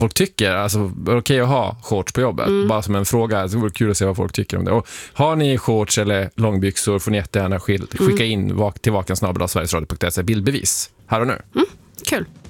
folk tycker. Alltså, är det okej att ha shorts på jobbet? Bara som en fråga. Det vore kul att se vad folk tycker om det. Och har ni shorts eller långbyxor får ni jättegärna skicka in till vakan@sverigesradio.se bildbevis här och nu. Kul.